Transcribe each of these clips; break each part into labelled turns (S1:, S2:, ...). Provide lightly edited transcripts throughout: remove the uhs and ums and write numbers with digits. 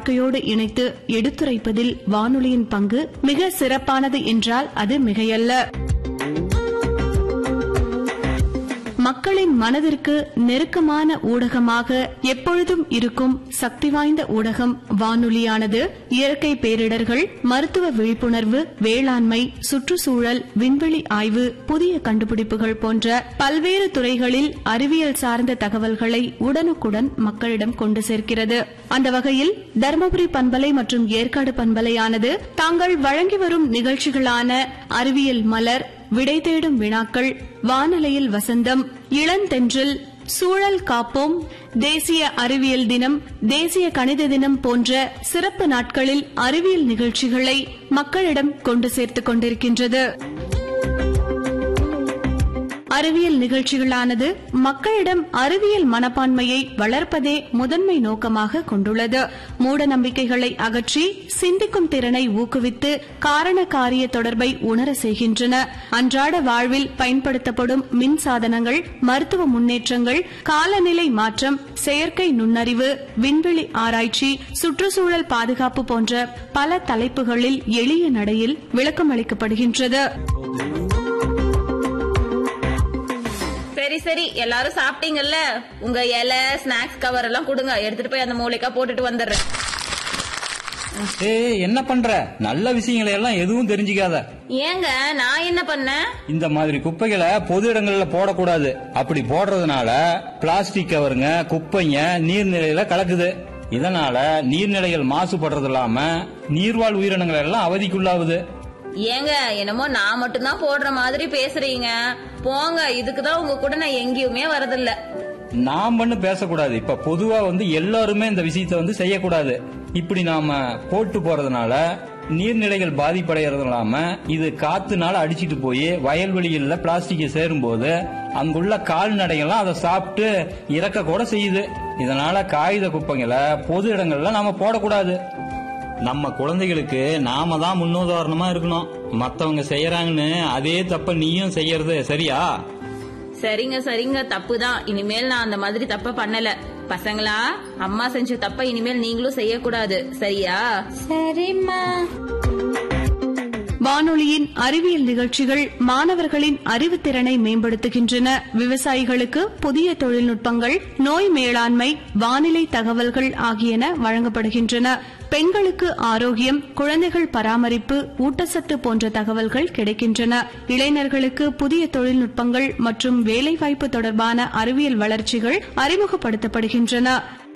S1: வாழ்க்கையோடு இணைத்து எடுத்துரைப்பதில் வானொலியின் பங்கு மிக சிறப்பானது என்றால் அது மிகையல்ல. மக்களின் மனதிற்கு நெருக்கமான ஊடகமாக எப்பொழுதும் இருக்கும் சக்தி வாய்ந்த ஊடகம் வானொலியானது இயற்கை பேரிடர்கள், மருத்துவ விழிப்புணர்வு, வேளாண்மை, சுற்றுச்சூழல், விண்வெளி ஆய்வு, புதிய கண்டுபிடிப்புகள் போன்ற பல்வேறு துறைகளில் அறிவியல் சார்ந்த தகவல்களை உடனுக்குடன் மக்களிடம் கொண்டு சேர்க்கிறது. அந்த வகையில் தருமபுரி பண்பலை மற்றும் ஏற்காடு பண்பலையானது தாங்கள் வழங்கி வரும் நிகழ்ச்சிகளான அறிவியல் மலர், விடை தேடும் வினாக்கள், வானலையில் வசந்தம், இளந்தென்றல், சூழல் காப்போம், தேசிய அறிவியல் தினம், தேசிய கணித தினம் போன்ற சிறப்பு நாட்களில் அறிவியல் நிகழ்ச்சிகளை மக்களிடம் கொண்டு சேர்த்துக் கொண்டிருக்கின்றது. அறிவியல் நிகழ்ச்சிகளானது மக்களிடம் அறிவியல் மனப்பான்மையை வளர்ப்பதே முதன்மை நோக்கமாக கொண்டுள்ளது. மூட நம்பிக்கைகளை அகற்றி சிந்திக்கும் திறனை ஊக்குவித்து காரண காரிய தொடர்பை உணர செய்கின்றன. அன்றாட வாழ்வில் பயன்படுத்தப்படும் மின் சாதனங்கள், மருத்துவ முன்னேற்றங்கள், காலநிலை மாற்றம், செயற்கை நுண்ணறிவு, விண்வெளி ஆராய்ச்சி, சுற்றுச்சூழல் பாதுகாப்பு போன்ற பல தலைப்புகளில் எளிய நடையில் விளக்கமளிக்கப்படுகின்றது.
S2: சரி சரி, எல்லாரும் சாப்பிட்டீங்கல்ல? உங்க இலை, ஸ்நாக்ஸ் கவர் எல்லாம் கொடுங்க, எடுத்துட்டு போய் அந்த மூளைக்கா போட்டுட்டு வந்துடுறேன்.
S3: என்ன பண்ற? நல்ல விஷயங்களை எல்லாம் எதுவும் தெரிஞ்சுக்காத.
S2: ஏங்க, நான் என்ன பண்ணேன்?
S3: இந்த மாதிரி குப்பைகளை பொது இடங்கள்ல போடக்கூடாது. அப்படி போடுறதுனால பிளாஸ்டிக் கவருங்க, குப்பைங்க நீர்நிலையில கலக்குது. இதனால நீர்நிலைகள் மாசுபடுறது இல்லாம நீர்வாழ் உயிரினங்கள் எல்லாம் அவதிக்குள்ளாகுது.
S2: ஏங்க, என்னமோ நான் மட்டும்தான் போடுற மாதிரி பேசுறீங்க. போங்க, இதுக்குதான் உங்க கூட நான் எங்கேயுமே வரதில்ல.
S3: நாம் பண்ணு பேசக்கூடாது. இப்ப பொதுவா எல்லாருமே இந்த விஷயத்த செய்யக்கூடாது. இப்படி நாம போட்டு போறதுனால நீர்நிலைகள் பாதிப்படைகிறது இல்லாம இது காத்துனால அடிச்சிட்டு போய் வயல்வெளிகள்ல பிளாஸ்டிக் சேரும் போது அங்குள்ள கால்நடைகள்லாம் அதை சாப்பிட்டு இறக்க கூட செய்யுது. இதனால காகித குப்பைங்களை பொது இடங்கள்ல நாம போடக்கூடாது. நம்ம குழந்தைகளுக்கு நாம தான் முன்னுதாரணமா இருக்கணும். மத்தவங்க செய்யறாங்கன்னு அதே தப்ப நீயும் செய்யறது சரியா?
S2: சரிங்க சரிங்க, தப்புதான். இனிமேல் நான் அந்த மாதிரி தப்ப பண்ணல. பசங்களா, அம்மா செஞ்ச தப்ப இனிமேல் நீங்களும் செய்யக்கூடாது, சரியா?
S4: சரிம்மா.
S1: வானொலியின் அறிவியல் நிகழ்ச்சிகள் மாணவர்களின் அறிவுத்திறனை மேம்படுத்துகின்றன. விவசாயிகளுக்கு புதிய தொழில்நுட்பங்கள், நோய் மேலாண்மை, வானிலை தகவல்கள் ஆகியன வழங்கப்படுகின்றன. பெண்களுக்கு ஆரோக்கியம், குழந்தைகள் பராமரிப்பு, ஊட்டச்சத்து போன்ற தகவல்கள் கிடைக்கின்றன. இளைஞர்களுக்கு புதிய தொழில்நுட்பங்கள் மற்றும் வேலைவாய்ப்பு தொடர்பான அறிவியல் வளர்ச்சிகள் அறிமுகப்படுத்தப்படுகின்றன.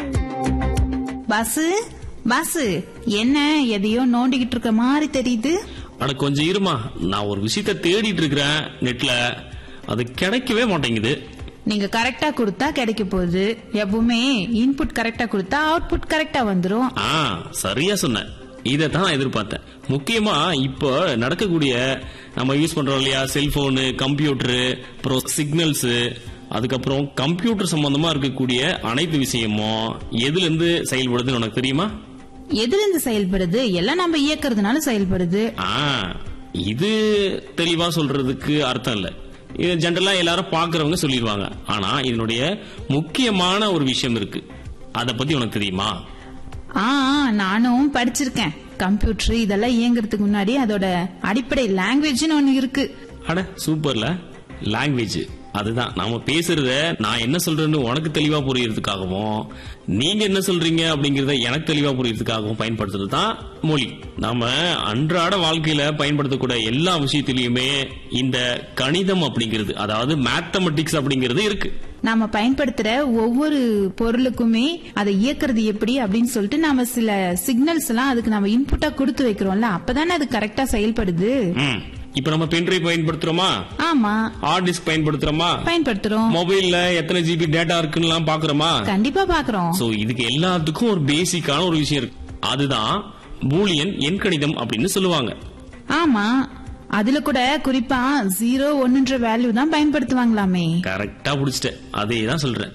S4: பாசு பாசு, என்ன எதையோ நோண்டிக்கிட்டு இருக்க மாதிரி தெரியுது?
S5: அட கொஞ்சம் இருமா, நான் ஒரு விஷயத்த தேடிட்டு இருக்கிறேன் நெட்ல, அது கிடைக்கவே மாட்டேங்குது.
S4: நீங்க கரெக்டா கொடுத்தா கிடைக்க போகுது. எப்பவுமே இன்புட் கரெக்டா கொடுத்தா அவுட்புட் கரெக்டா வந்துரும்.
S5: சரியா சொன்ன. இதைத்தான் நான் எதிர்பார்த்தேன். முக்கியமா இப்போ நடக்கக்கூடிய நம்ம யூஸ் பண்றோம் இல்லையா, செல்போனு, கம்ப்யூட்டரு, அப்புறம் சிக்னல்ஸ், அதுக்கப்புறம் கம்ப்யூட்டர் சம்பந்தமா இருக்கக்கூடிய அனைத்து விஷயமும் எதுல இருந்து செயல்படுதுன்னு உனக்கு தெரியுமா?
S4: எதுல இருந்து செயல்படுது? எல்லாம் நம்ம இயக்கிறதுனால செயல்படுது.
S5: இது தெளிவா சொல்றதுக்கு அர்த்தம் இல்ல. இது ஜெனரலா எல்லாரும் பாக்குறவங்க சொல்லிடுவாங்க. ஆனா இதனுடைய முக்கியமான ஒரு விஷயம் இருக்கு. அத பத்தி உனக்கு தெரியுமா?
S4: நானும் படிச்சிருக்கேன். கம்ப்யூட்டர் இதெல்லாம் இயங்குறதுக்கு முன்னாடி அதோட அடிப்படை லாங்குவேஜ்னு ஒண்ணு இருக்கு.
S5: அட சூப்பர்ல, லாங்குவேஜ். அதுதான் நாம பேசுறத நான் என்ன சொல்றேன்னு உனக்கு தெளிவா புரியறதுக்காகவும் நீங்க என்ன சொல்றீங்க அப்படிங்கறத எனக்கு தெளிவா புரியறதுக்காகவும் பயன்படுத்துறது தான் மொழி. நாம அன்றாட வாழ்க்கையில பயன்படுத்தக்கூடிய எல்லா விஷயத்திலயுமே இந்த கணிதம் அப்படிங்கிறது, அதாவது மேத்தமெட்டிக்ஸ் அப்படிங்கிறது இருக்கு.
S4: நாம பயன்படுத்துற ஒவ்வொரு பொருளுக்குமே அதை இயக்குறது எப்படி அப்படின்னு சொல்லிட்டு நாம சில சிக்னல்ஸ் எல்லாம் அதுக்கு நம்ம இன்புட்டா கொடுத்து வைக்கிறோம்ல, அப்பதானே அது கரெக்டா செயல்படுது.
S5: இப்ப நம்ம பென்ட்ரைவ் பயன்படுத்துறோமா?
S4: ஆமா.
S5: Hard disk பயன்படுத்துறோமா?
S4: பயன்படுத்துறோம்.
S5: மொபைல்ல எத்தனை ஜிபி டேட்டா இருக்குன்னு பாக்குறோமா?
S4: கண்டிப்பா பாக்குறோம்.
S5: சோ இதுக்கு எல்லாத்துக்கும் ஒரு பேசிக்கான ஒரு விஷயம் இருக்கு. அதுதான் பூலியன் எண்கணிதம் அப்படின்னு சொல்லுவாங்க.
S4: ஆமா, அதுல கூட குறிப்பா 0, 1ன்ற வேல்யூ தான் பயன்படுத்துவாங்களாமே.
S5: கரெக்டா புடிச்சிட்ட. அதே தான் சொல்றேன்.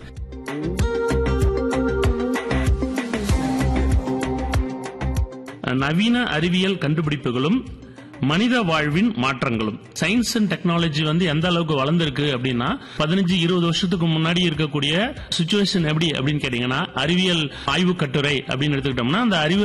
S6: நவீன அறிவியல் கண்டுபிடிப்புகளும் மனித வாழ்வின் மாற்றங்களும். சயின்ஸ் அண்ட் டெக்னாலஜி எந்த அளவுக்கு வளர்ந்திருக்கு அப்படின்னா 15-20 வருஷத்துக்கு முன்னாடி இருக்கக்கூடிய சிச்சுவேஷன் எப்படி அப்படின்னு கேட்டீங்கன்னா, அறிவியல் ஆய்வு கட்டுரை அப்படின்னு எடுத்துக்கிட்டோம்னா அந்த அறிவியல்